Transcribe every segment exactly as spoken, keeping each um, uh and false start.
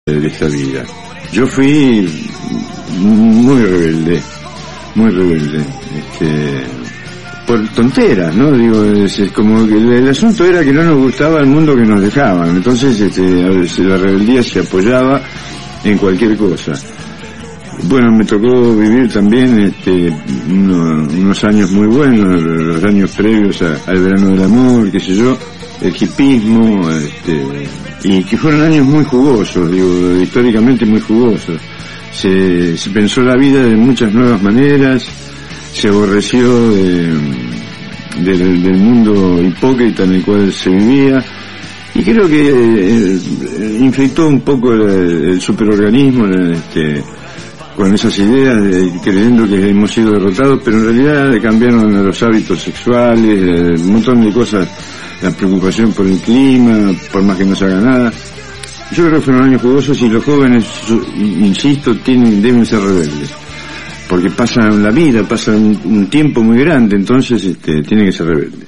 de esta vida. Yo fui muy rebelde, muy rebelde, este, por tonteras, ¿no? Digo, es, es como que el, el asunto era que no nos gustaba el mundo que nos dejaban, entonces este, la rebeldía se apoyaba en cualquier cosa. Bueno, me tocó vivir también este, uno, unos años muy buenos, los años previos a, al verano del amor, qué sé yo, el hipismo, este, y que fueron años muy jugosos, digo, históricamente muy jugosos. Se, se pensó la vida de muchas nuevas maneras, se aborreció de, de, del mundo hipócrita en el cual se vivía, y creo que eh, infectó un poco el, el superorganismo, este, con esas ideas, de, creyendo que hemos sido derrotados, pero en realidad cambiaron los hábitos sexuales, un montón de cosas, la preocupación por el clima, por más que no se haga nada. Yo creo que fueron años jugosos y los jóvenes, insisto, tienen, deben ser rebeldes, porque pasan la vida, pasan un, un tiempo muy grande, entonces este, tienen que ser rebeldes.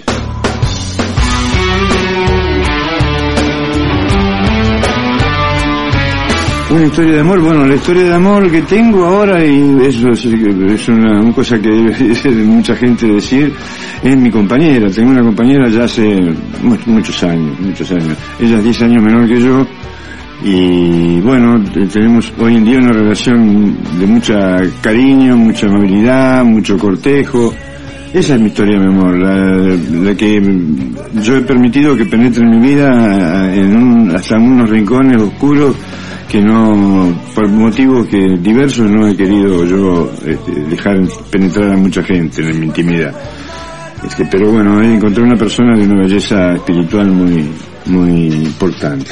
Una historia de amor, bueno, la historia de amor que tengo ahora, y eso es, es una, una cosa que debe mucha gente decir, es mi compañera. Tengo una compañera ya hace muchos, muchos años, muchos años. Ella es diez años menor que yo, y bueno, tenemos hoy en día una relación de mucha cariño, mucha amabilidad, mucho cortejo. Esa es mi historia de amor, la, la que yo he permitido que penetre en mi vida en un, hasta en unos rincones oscuros que no, por motivos que diversos, no he querido yo este, dejar penetrar a mucha gente en mi intimidad. Este, pero bueno, encontré una persona de una belleza espiritual muy, muy importante.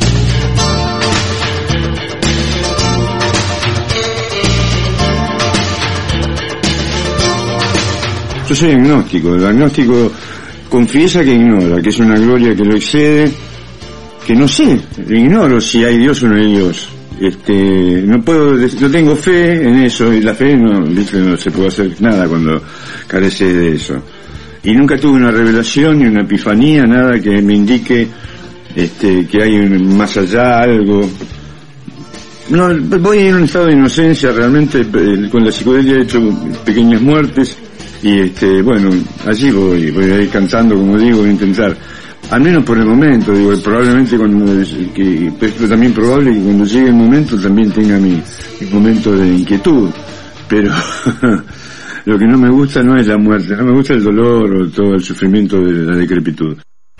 Yo soy agnóstico. El agnóstico confiesa que ignora, que es una gloria que lo excede, que no sé, ignoro si hay Dios o no hay Dios. Este, no puedo, no tengo fe en eso, y la fe no, ¿viste? No se puede hacer nada cuando carece de eso. Y nunca tuve una revelación ni una epifanía, nada que me indique este, que hay un, más allá algo. No, voy en un estado de inocencia, realmente con la psicodelia he hecho pequeñas muertes, y este, bueno, allí voy, voy a ir cantando, como digo, voy a intentar. Al menos por el momento, digo, probablemente cuando, que, pero también probable que cuando llegue el momento también tenga mi, mi momento de inquietud, pero lo que no me gusta no es la muerte, no me gusta el dolor o todo el sufrimiento de la decrepitud.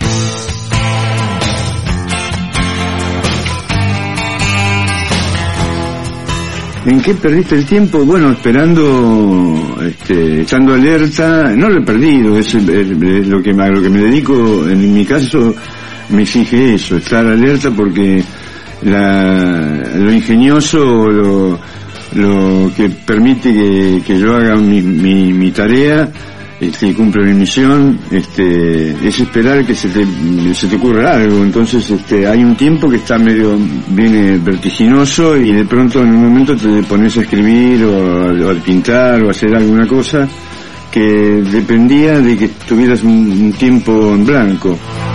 ¿En qué perdiste el tiempo? Bueno, esperando, este, estando alerta. No lo he perdido, es, es, es lo que, a lo que me dedico. En mi caso me exige eso, estar alerta, porque la, lo ingenioso, lo, lo que permite que, que yo haga mi, mi, mi tarea, este, y cumpla mi misión, este, es esperar que se te, se te ocurra algo. Entonces, este, hay un tiempo que está medio, viene vertiginoso, y de pronto en un momento te pones a escribir o a, o a pintar o a hacer alguna cosa que dependía de que tuvieras un, un tiempo en blanco.